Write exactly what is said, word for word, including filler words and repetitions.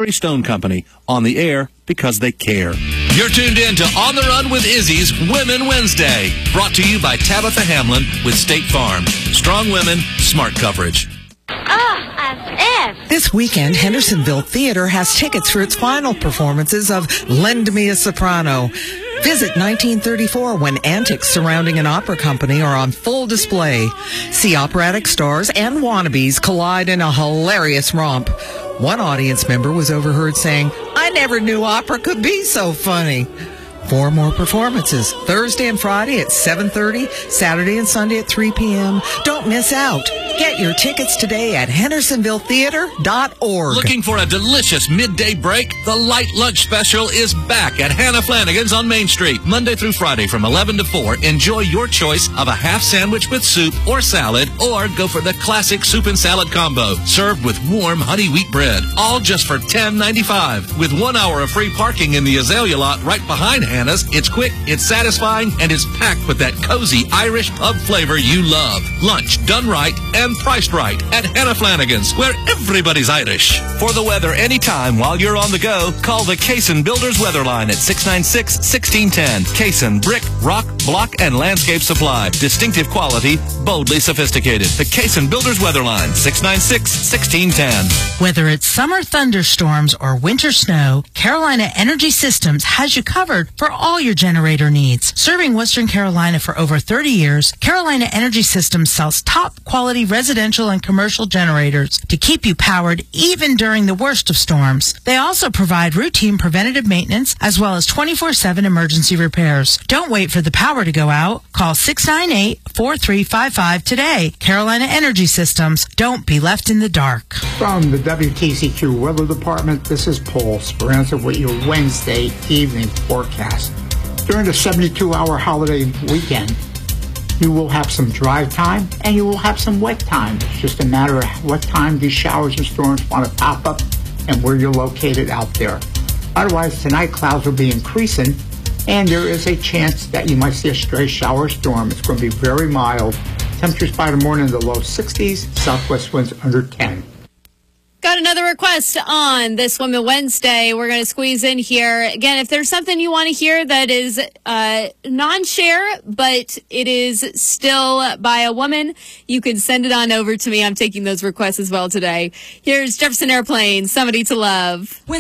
Larry Stone Company, on the air because they care. You're tuned in to On the Run with Izzy's Women Wednesday, brought to you by Tabitha Hamlin with State Farm. Strong women, smart coverage. Oh, F F. This weekend, Hendersonville Theater has tickets for its final performances of Lend Me a Soprano. Visit nineteen thirty-four when antics surrounding an opera company are on full display. See operatic stars and wannabes collide in a hilarious romp. One audience member was overheard saying, "I never knew opera could be so funny." Four more performances, Thursday and Friday at seven thirty, Saturday and Sunday at three p.m. Don't miss out. Get your tickets today at hendersonville theater dot org. Looking for a delicious midday break? The Light Lunch Special is back at Hannah Flanagan's on Main Street, Monday through Friday from eleven to four. Enjoy your choice of a half sandwich with soup or salad, or go for the classic soup and salad combo, served with warm honey wheat bread, all just for ten ninety-five. With one hour of free parking in the Azalea lot right behind Hannah's, it's quick, it's satisfying, and it's packed with that cozy Irish pub flavor you love. Lunch done right and priced right at Hannah Flanagan's, where everybody's Irish. For the weather anytime while you're on the go, call the Cason Builders Weather Line at six nine six, one six one zero. Cason Brick, Rock, Block, and Landscape Supply. Distinctive quality, boldly sophisticated. The Cason Builders Weather Line, six nine six, one six one zero. Whether it's summer thunderstorms or winter snow, Carolina Energy Systems has you covered for all your generator needs. Serving Western Carolina for over thirty years, Carolina Energy Systems sells top quality residential and commercial generators to keep you powered even during the worst of storms. They also provide routine preventative maintenance as well as twenty-four seven emergency repairs. Don't wait for the power to go out. Call six nine eight, four three five five today. Carolina Energy Systems. Don't be left in the dark. From the W T C Q Weather Department, this is Paul Speranza with your Wednesday evening forecast. During the seventy-two hour holiday weekend, you will have some dry time and you will have some wet time. It's just a matter of what time these showers and storms want to pop up and where you're located out there. Otherwise, tonight clouds will be increasing and there is a chance that you might see a stray shower storm. It's going to be very mild. Temperatures by the morning in the low sixties, southwest winds under ten. Got another request on this Women Wednesday. We're going to squeeze in here. Again, if there's something you want to hear that is uh, non-share, but it is still by a woman, you can send it on over to me. I'm taking those requests as well today. Here's Jefferson Airplane, Somebody to Love.